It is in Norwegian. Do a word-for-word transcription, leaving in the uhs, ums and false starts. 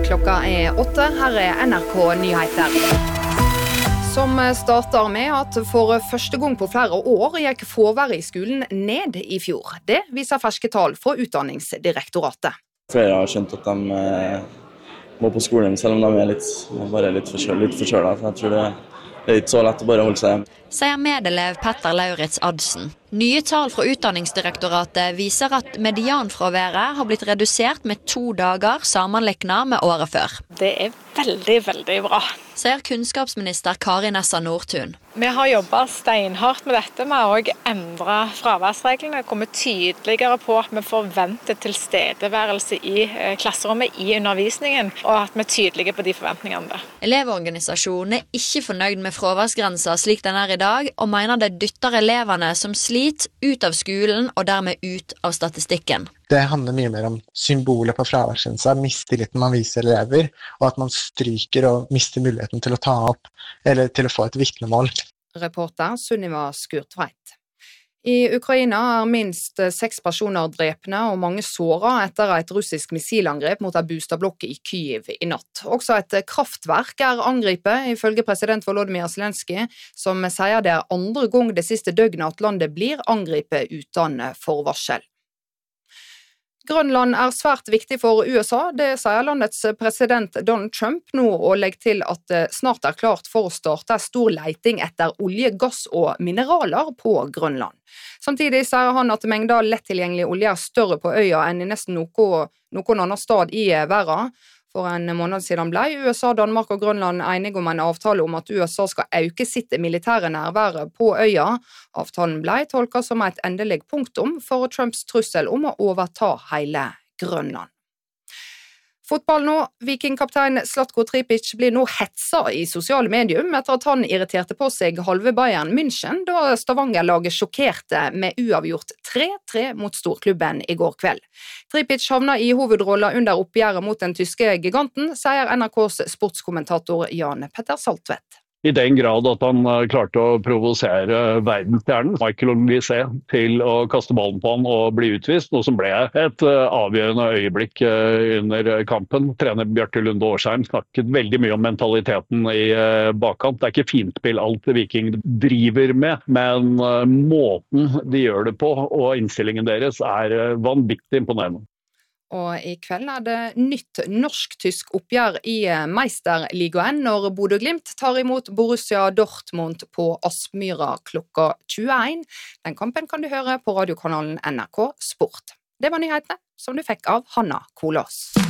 Klokka er åtte, her er N R K Nyheter. Som starter med at for første gang på flere år gikk fraværet i skolen ned i fjor. Det viser ferske tall fra Utdanningsdirektoratet. Flere har skjønt at de eh, må på skolen, selv om de er litt, bare litt forkjølet. Jeg tror det, det er ikke så lett å bare holde seg hjemme. Sier medelev Petter Lauritz Adsen. Nye tall fra Utdanningsdirektoratet viser at medianfraværet har blitt redusert med to dager sammenliknet med året før. Det er veldig, veldig bra. Sier kunnskapsminister Kari Nessa Nordtun. Vi har jobbet steinhardt med dette. Vi har også endret fraværsreglene, kommet tydeligere på at vi forventer tilstedeværelse i klasserommet i undervisningen, og at vi er tydelige på de forventningene. Elevorganisasjonen er ikke fornøyd med fraværsgrensa slik den er i dag, og mener det dytter elevene som sliter ut av skolen og dermed ut av statistikken. Det handler mye mer om symbolet på fraværsgrensa, mistilliten man viser elever, og at man stryker og mister muligheten til å ta opp, eller til å få et vitnemål. Reporter Sunniva Skurtveit. I Ukraina er minst seks personer drepne og mange såret etter et russisk missilangrep mot en boligblokk i Kyiv i natt. Også et kraftverk er angrepet, ifølge president Volodymyr Zelenskyj, som sier det er andre gang det siste døgnet at landet blir angrepet uten forvarsel. Grønland er svært viktig for U S A, det sier landets president Donald Trump nå, og legger til at det snart er klart for å starte en stor leiting etter olje, gass og mineraler på Grønland. Samtidig sier han at mengder lettilgjengelig olje er større på øya enn i nesten noe, noen annen stad i verden. For en måned siden ble U S A, Danmark og Grønland enige om en avtale om at U S A skal øke sitt militære nærvære på øya. Avtalen ble tolket som et endelig punktum for Trumps trussel om å overta hele Grønland. Fotball nå. Vikingkaptein Zlatko Tripic blir nå hetsa i sosiale medier etter at han irriterte på seg halve Bayern München da Stavanger-laget sjokkerte med uavgjort tre tre mot storklubben i går kveld. Tripic havna i hovedrolla under oppgjøret mot den tyske giganten, sier N R K's sportskommentator Jan Petter Saltvedt. I den grad at han klarte å provosere verdensstjernen Michael Olise til å kaste ballen på han og bli utvist, noe som ble et avgjørende øyeblikk under kampen. Trener Bjarte Lunde Årsheim snakket veldig mye om mentaliteten i bakkant. Det er ikke finspill alt Viking driver med, men måten de gjør det på og innstillingen deres er vanvittig imponerende. Og i kveld er det nytt norsk-tysk oppgjør i Meisterligaen når Bodø Glimt tar imot Borussia Dortmund på Aspmyra klokka tjueen. Den kampen kan du høre på radiokanalen N R K Sport. Det var nyhetene som du fikk av Hanna Kolås.